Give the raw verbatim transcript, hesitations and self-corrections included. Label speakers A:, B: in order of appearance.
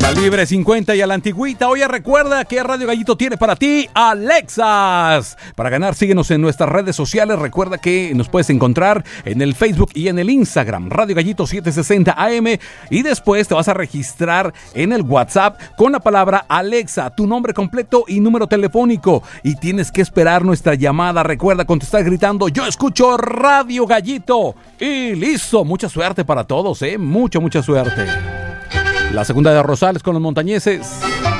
A: Calibre cincuenta y a la antigüita. Oye, recuerda que Radio Gallito tiene para ti Alexas. Para ganar, síguenos en nuestras redes sociales. Recuerda que nos puedes encontrar en el Facebook y en el Instagram, Radio Gallito setecientos sesenta A M. Y después te vas a registrar en el WhatsApp con la palabra Alexa, tu nombre completo y número telefónico. Y tienes que esperar nuestra llamada. Recuerda contestar gritando: yo escucho Radio Gallito. Y listo. Mucha suerte para todos, ¿eh? Mucha, mucha suerte. La segunda de Rosales con los montañeses.